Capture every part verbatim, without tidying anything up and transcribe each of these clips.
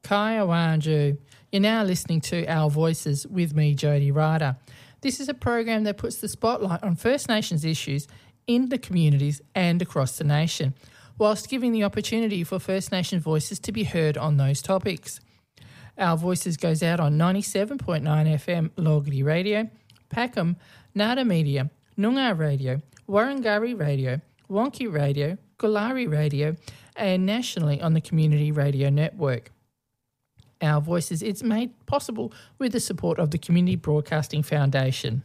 Kaya Wanju. You're now listening to Our Voices with me, Jody Ryder. This is a program that puts the spotlight on First Nations issues in the communities and across the nation, whilst giving the opportunity for First Nation voices to be heard on those topics. Our Voices goes out on ninety-seven point nine F M Logarty Radio, Packham, Nada Media, Noongar Radio, Warrangari Radio, Wonky Radio, Gulari Radio, and nationally on the Community Radio Network. Our Voices, it's made possible with the support of the Community Broadcasting Foundation.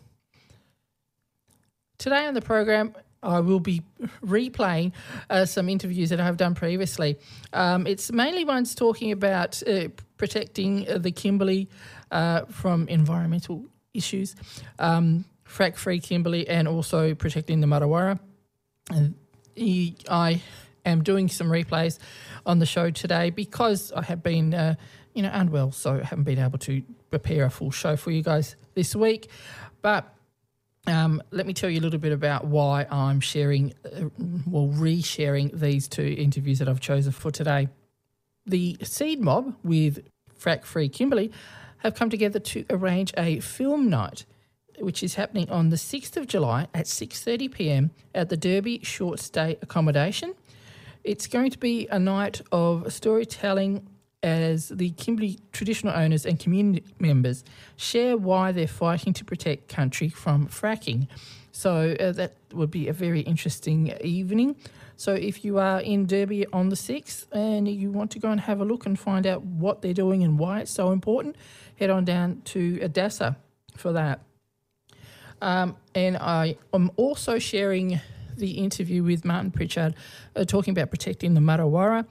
Today on the program, I will be replaying uh, some interviews that I've done previously. Um, it's mainly ones talking about uh, protecting uh, the Kimberley uh, from environmental issues, um, frack-free Kimberley, and also protecting the Marawarra. And he, I am doing some replays on the show today because I have been, uh, you know, unwell, so I haven't been able to prepare a full show for you guys this week. But um, let me tell you a little bit about why I'm sharing, uh, well, re-sharing these two interviews that I've chosen for today. The Seed Mob with Frack Free Kimberley have come together to arrange a film night, which is happening on the sixth of July at six thirty p m at the Derby Short Stay Accommodation. It's going to be a night of storytelling as the Kimberley traditional owners and community members share why they're fighting to protect country from fracking. So uh, that would be a very interesting evening. So if you are in Derby on the sixth and you want to go and have a look and find out what they're doing and why it's so important, head on down to Adassa for that. Um, and I am also sharing the interview with Martin Pritchard uh, talking about protecting the Marawarra.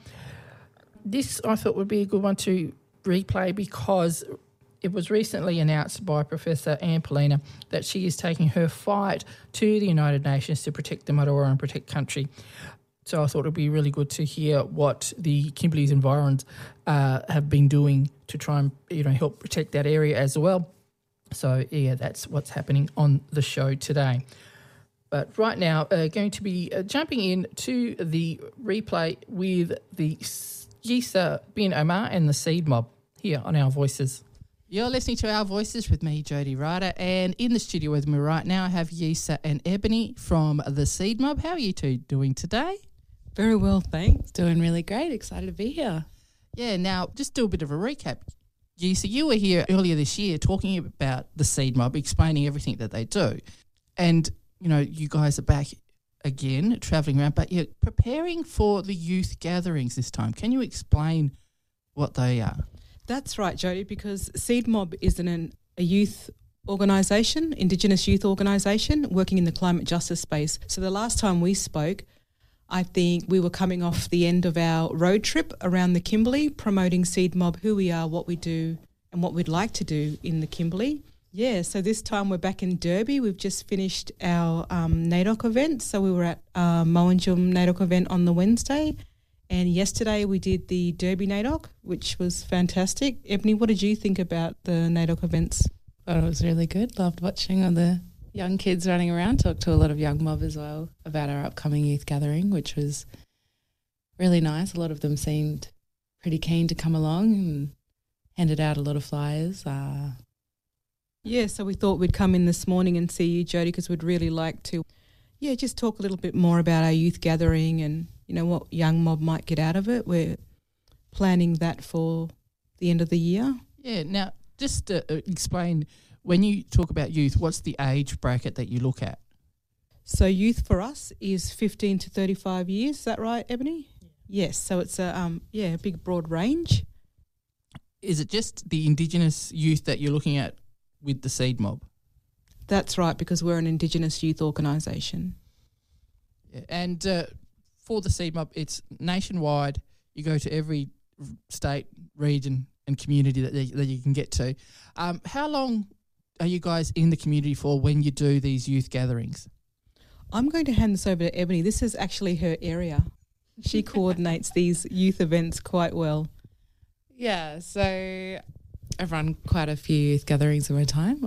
This I thought would be a good one to replay because it was recently announced by Professor Anne Polina that she is taking her fight to the United Nations to protect the Marawarra and protect country. So I thought it would be really good to hear what the Kimberley's environs uh, have been doing to try and, you know, help protect that area as well. So, yeah, that's what's happening on the show today. But right now, uh, going to be uh, jumping in to the replay with the Yisa bin Omar and the Seed Mob here on Our Voices. You're listening to Our Voices with me, Jody Ryder, and in the studio with me right now I have Yisa and Ebony from the Seed Mob. How are you two doing today? Very well, thanks. Doing really great. Excited to be here. Yeah, now just do a bit of a recap. Yisa, you were here earlier this year talking about the Seed Mob, explaining everything that they do. And, you know, you guys are back again, travelling around, but you're preparing for the youth gatherings this time. Can you explain what they are? That's right, Jody, because Seed Mob is an, a youth organisation, Indigenous youth organisation, working in the climate justice space. So the last time we spoke, I think we were coming off the end of our road trip around the Kimberley, promoting Seed Mob, who we are, what we do, and what we'd like to do in the Kimberley. Yeah, so this time we're back in Derby. We've just finished our um, NAIDOC event. So we were at uh, Mowanjum NAIDOC event on the Wednesday. And yesterday we did the Derby NAIDOC, which was fantastic. Ebony, what did you think about the NAIDOC events? Thought it was really good. Loved watching all the young kids running around. Talked to a lot of young mob as well about our upcoming youth gathering, which was really nice. A lot of them seemed pretty keen to come along and handed out a lot of flyers. Uh, yeah, so we thought we'd come in this morning and see you, Jody, because we'd really like to, yeah, just talk a little bit more about our youth gathering and, you know, what young mob might get out of it. We're planning that for the end of the year. Yeah, now just to explain, when you talk about youth, what's the age bracket that you look at? So youth for us is fifteen to thirty-five years. Is that right, Ebony? Yeah. Yes. So it's a um yeah a big broad range. Is it just the Indigenous youth that you're looking at with the Seed Mob? That's right, because we're an Indigenous youth organisation. Yeah, and uh, for the Seed Mob, it's nationwide. You go to every state, region and community that, that you can get to. Um, how long are you guys in the community for when you do these youth gatherings? I'm going to hand this over to Ebony. This is actually her area. She coordinates these youth events quite well. Yeah, so I've run quite a few youth gatherings in my time,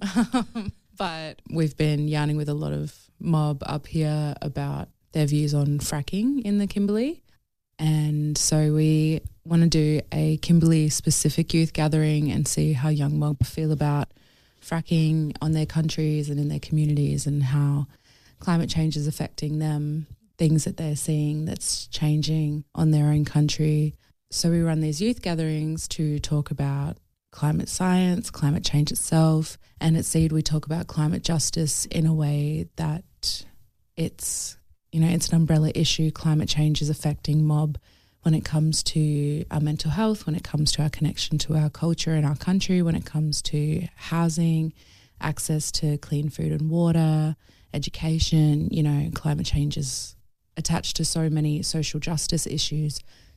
but we've been yarning with a lot of mob up here about their views on fracking in the Kimberley. And so we want to do a Kimberley-specific youth gathering and see how young mob feel about fracking on their countries and in their communities and how climate change is affecting them, things that they're seeing that's changing on their own country. So we run these youth gatherings to talk about climate science, climate change itself, and at Seed we talk about climate justice in a way that it's, you know, it's an umbrella issue. Climate change is affecting mob when it comes to our mental health, when it comes to our connection to our culture and our country, when it comes to housing, access to clean food and water, education. You know, climate change is attached to so many social justice issues.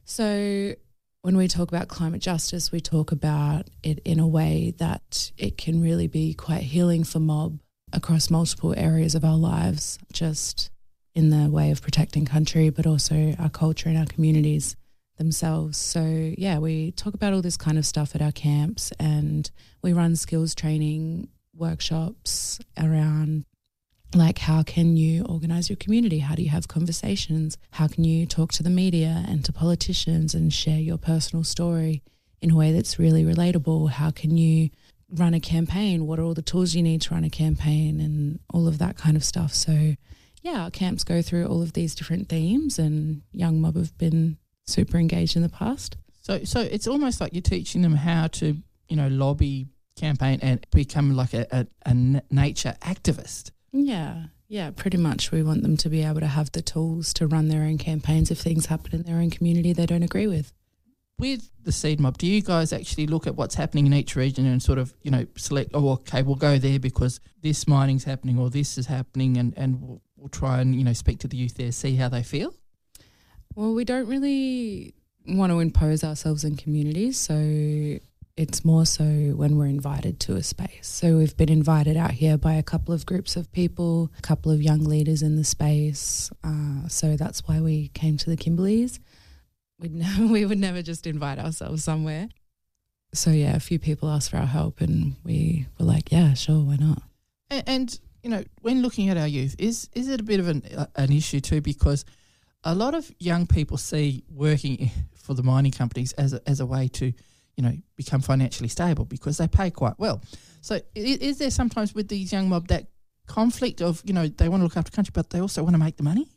So when we talk about climate justice, we talk about it in a way that it can really be quite healing for mob across multiple areas of our lives, just in the way of protecting country, but also our culture and our communities themselves. So, yeah, we talk about all this kind of stuff at our camps, and we run skills training workshops around, like, how can you organise your community? How do you have conversations? How can you talk to the media and to politicians and share your personal story in a way that's really relatable? How can you run a campaign? What are all the tools you need to run a campaign and all of that kind of stuff? So, yeah, our camps go through all of these different themes, and young mob have been super engaged in the past. So so it's almost like you're teaching them how to, you know, lobby, campaign and become like a, a, a nature activist. Yeah, yeah, pretty much. We want them to be able to have the tools to run their own campaigns if things happen in their own community they don't agree with. With the Seed Mob, do you guys actually look at what's happening in each region and sort of, you know, select, oh, okay, we'll go there because this mining's happening or this is happening, and, and we'll, we'll try and, you know, speak to the youth there, see how they feel? Well, we don't really want to impose ourselves in communities, so it's more so when we're invited to a space. So we've been invited out here by a couple of groups of people, a couple of young leaders in the space, uh, so that's why we came to the Kimberleys. We'd never, we would never just invite ourselves somewhere. So, yeah, a few people asked for our help and we were like, yeah, sure, why not? And, and you know, when looking at our youth, is is it a bit of an, uh, an issue too? Because a lot of young people see working for the mining companies as a, as a way to, you know, become financially stable because they pay quite well. So is, is there sometimes with these young mob that conflict of, you know, they want to look after country but they also want to make the money?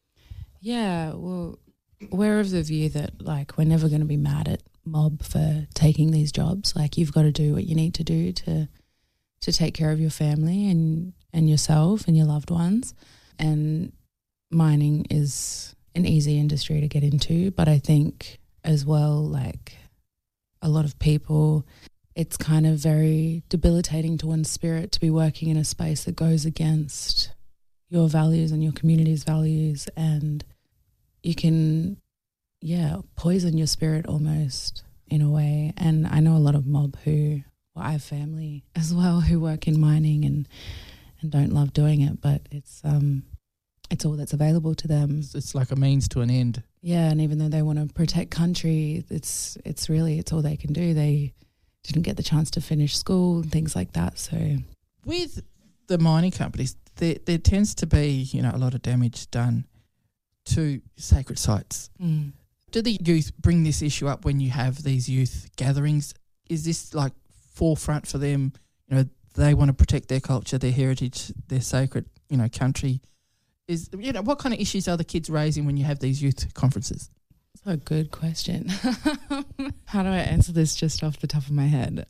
Yeah, well, we're of the view that, like, we're never going to be mad at mob for taking these jobs. Like, you've got to do what you need to do to to take care of your family and, and yourself and your loved ones. And mining is an easy industry to get into, but I think as well, like, a lot of people, it's kind of very debilitating to one's spirit to be working in a space that goes against your values and your community's values, and you can, yeah, poison your spirit almost in a way. And I know a lot of mob who, well, I have family as well who work in mining and, and don't love doing it, but it's um, it's all that's available to them. It's, it's like a means to an end. Yeah, and even though they want to protect country, it's it's really, it's all they can do. They didn't get the chance to finish school and things like that. So with the mining companies, there, there tends to be, you know, a lot of damage done to sacred sites. Mm. Do the youth bring this issue up when you have these youth gatherings? Is this like forefront for them? You know, they want to protect their culture, their heritage, their sacred, you know, country. Is, you know, what kind of issues are the kids raising when you have these youth conferences? That's a good question. How do I answer this just off the top of my head?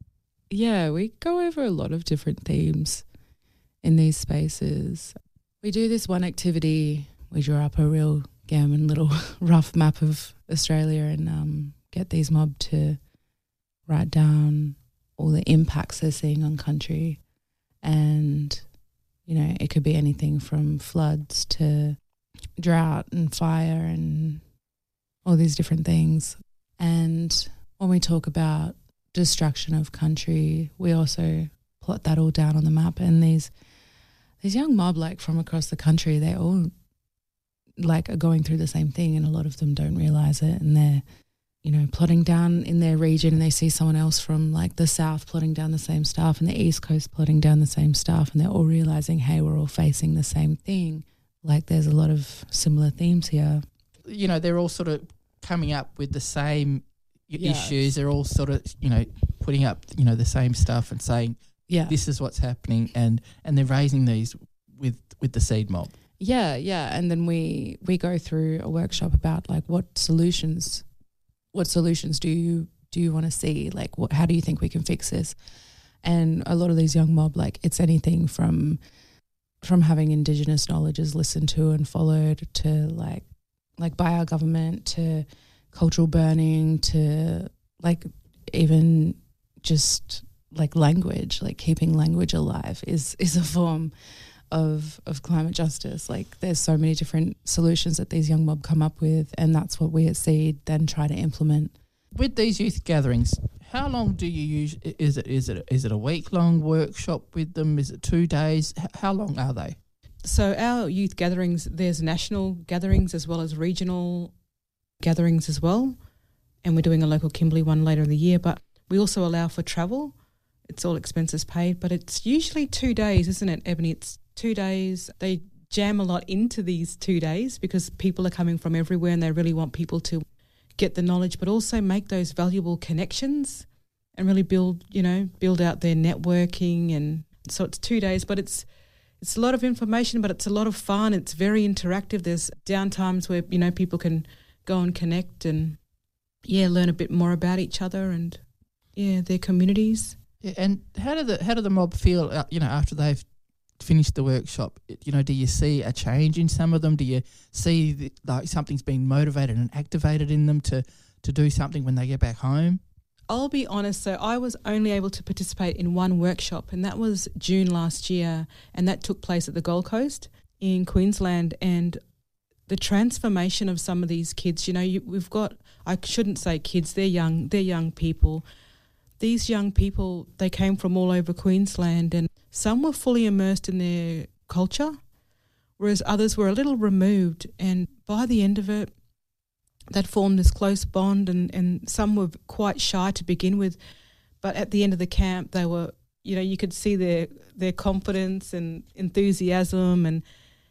Yeah, we go over a lot of different themes in these spaces. We do this one activity. We draw up a real gammon little rough map of Australia and um, get these mob to write down all the impacts they're seeing on country. And, you know, it could be anything from floods to drought and fire and all these different things. And when we talk about destruction of country, we also plot that all down on the map. And these these young mob, like, from across the country, they all like are going through the same thing, and a lot of them don't realise it, and they're, you know, plotting down in their region and they see someone else from like the south plotting down the same stuff and the east coast plotting down the same stuff, and they're all realising, hey, we're all facing the same thing. Like, there's a lot of similar themes here. You know, they're all sort of coming up with the same i- Yeah. issues. They're all sort of, you know, putting up, you know, the same stuff and saying, Yeah. this is what's happening, and, and they're raising these with, with the seed mob. Yeah, yeah. And then we we go through a workshop about like what solutions what solutions do you do you want to see? Like what how do you think we can fix this? And a lot of these young mob, like it's anything from from having Indigenous knowledges listened to and followed to like like by our government to cultural burning to like even just like language, like keeping language alive is is a form of of climate justice. Like there's so many different solutions that these young mob come up with, and that's what we at Seed then try to implement. With these youth gatherings, how long do you use? Is it is it is it a week long workshop with them? Is it two days? H- how long are they? So our youth gatherings, there's national gatherings as well as regional gatherings as well, and we're doing a local Kimberley one later in the year, but we also allow for travel. It's all expenses paid, but it's usually two days, isn't it, Ebony? It's two days. They jam a lot into these two days because people are coming from everywhere and they really want people to get the knowledge, but also make those valuable connections and really build, you know, build out their networking. And so it's two days, but it's it's a lot of information, but it's a lot of fun. It's very interactive. There's downtimes where, you know, people can go and connect and, yeah, learn a bit more about each other and, yeah, their communities. Yeah, and how do the how do the mob feel? Uh, you know, after they've finished the workshop, you know, do you see a change in some of them? Do you see the, like something's been motivated and activated in them to to do something when they get back home? I'll be honest, so I was only able to participate in one workshop, and that was June last year, and that took place at the Gold Coast in Queensland. And the transformation of some of these kids, you know, you, we've got, I shouldn't say kids, they're young, they're young people. These young people, they came from all over Queensland, and some were fully immersed in their culture, whereas others were a little removed. And by the end of it, they'd formed this close bond, and, and some were quite shy to begin with. But at the end of the camp, they were, you know, you could see their their confidence and enthusiasm, and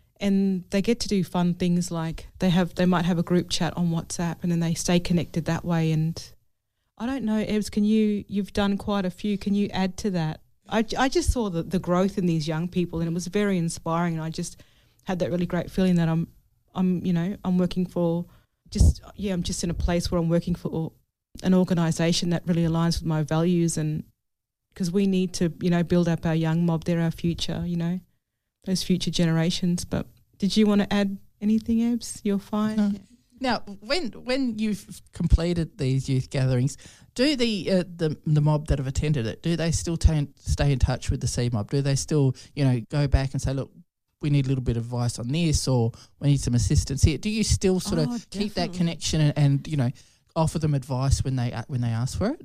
and they get to do fun things like they have they might have a group chat on WhatsApp, and then they stay connected that way. And I don't know, Ebbs, can you, you've done quite a few, can you add to that? I, I just saw the, the growth in these young people, and it was very inspiring, and I just had that really great feeling that I'm, I'm you know, I'm working for just, yeah, I'm just in a place where I'm working for an organisation that really aligns with my values, and because we need to, you know, build up our young mob, they're our future, you know, those future generations. But did you want to add anything, Ebbs? You're fine. No. Now, when when you've completed these youth gatherings, do the uh, the the mob that have attended it, do they still t- stay in touch with the Seed mob? Do they still, you know, go back and say, look, we need a little bit of advice on this, or we need some assistance here? Do you still sort Oh, of keep that definitely. connection and, and you know, offer them advice when they uh, when they ask for it?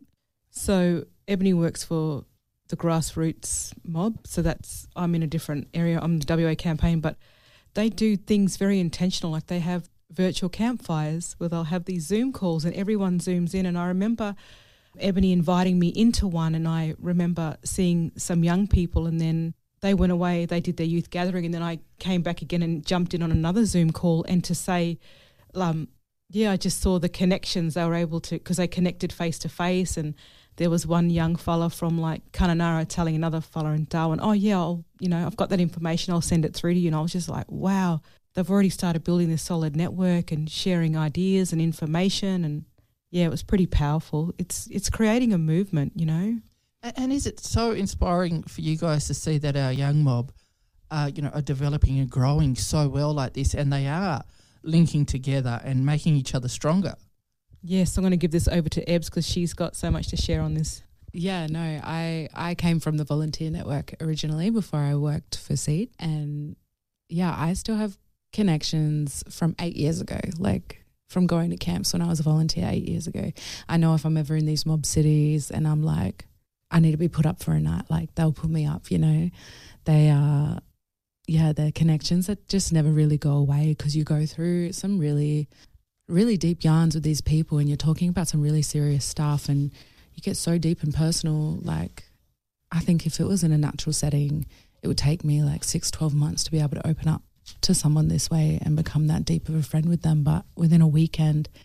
So Ebony works for the grassroots mob, so that's, I'm in a different area. I'm the W A campaign, but they do things very intentional, like they have virtual campfires where they'll have these Zoom calls and everyone Zooms in. And I remember Ebony inviting me into one, and I remember seeing some young people, and then they went away, they did their youth gathering, and then I came back again and jumped in on another Zoom call. And to say, um, yeah, I just saw the connections they were able to, because they connected face to face. And there was one young fella from like Kununurra telling another fella in Darwin, oh yeah, I'll, you know, I've got that information, I'll send it through to you. And I was just like, wow, they've already started building this solid network and sharing ideas and information. And yeah, it was pretty powerful. It's it's creating a movement, you know. And, and is it so inspiring for you guys to see that our young mob, uh, you know, are developing and growing so well like this, and they are linking together and making each other stronger? Yes, I'm going to give this over to Ebbs because she's got so much to share on this. Yeah, no, I, I came from the volunteer network originally before I worked for Seed, and yeah, I still have connections from eight years ago, like from going to camps when I was a volunteer eight years ago. I know if I'm ever in these mob cities and I'm like, I need to be put up for a night, like they'll put me up, you know. They are, yeah, they're connections that just never really go away because you go through some really, really deep yarns with these people, and you're talking about some really serious stuff, and you get so deep and personal. Like, I think if it was in a natural setting, it would take me like six, twelve months to be able to open up to someone this way and become that deep of a friend with them. But within a weekend,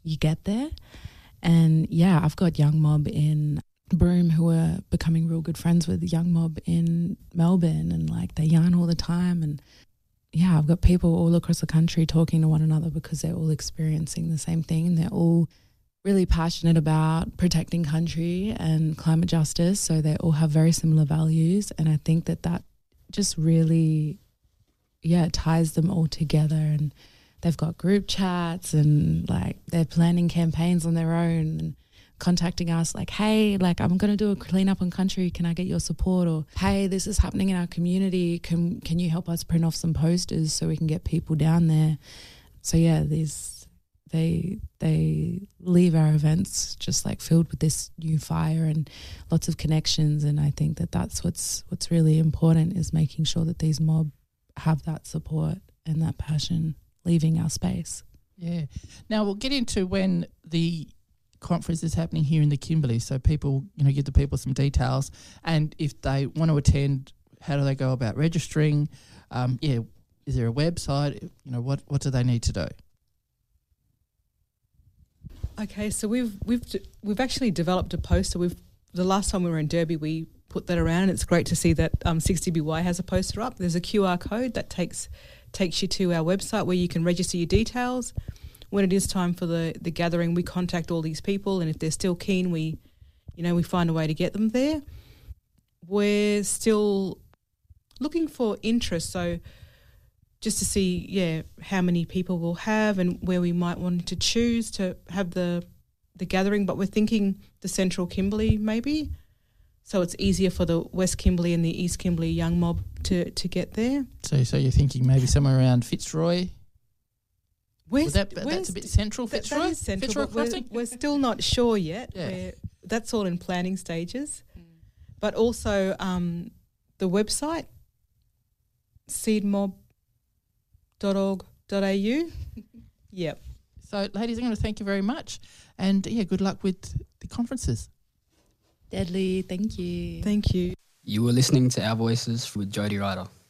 you get there. And yeah, I've got Young Mob in Broome who are becoming real good friends with Young Mob in Melbourne, and like they yarn all the time. And yeah, I've got people all across the country talking to one another because they're all experiencing the same thing, and they're all really passionate about protecting country and climate justice. So they all have very similar values, and I think that that just really, yeah, ties them all together. And they've got group chats, and like they're planning campaigns on their own and contacting us like, hey, like I'm going to do a clean up on country. Can I get your support? Or, hey, this is happening in our community. Can can you help us print off some posters so we can get people down there? So yeah, these they they leave our events just like filled with this new fire and lots of connections. And I think that that's what's what's really important, is making sure that these mob have that support and that passion leaving our space. Yeah. Now we'll get into when the conference is happening here in the Kimberley, so people, you know, give the people some details, and if they want to attend, how do they go about registering? Um, yeah, is there a website? You know, what what do they need to do? Okay, so we've we've we've actually developed a poster. We've the last time we were in Derby, we put that around, and it's great to see that um, sixty B Y has a poster up. There's a Q R code that takes takes you to our website where you can register your details. When it is time for the, the gathering, we contact all these people, and if they're still keen, we, you know, we find a way to get them there. We're still looking for interest, so just to see, yeah, how many people we'll have and where we might want to choose to have the the gathering. But we're thinking the Central Kimberley maybe, so it's easier for the West Kimberley and the East Kimberley young mob to, to get there. So, so you're thinking maybe somewhere around Fitzroy. Where's, that, that's a bit central, Fitzroy? That is central, Fitzroy but we're, we're still not sure yet. Yeah. We're, that's all in planning stages. Mm. But also um, the website, seed mob dot org dot a u. Yep. So, ladies, I'm going to thank you very much. And, yeah, good luck with the conferences. Deadly, thank you. Thank you. You were listening to Our Voices with Jody Ryder.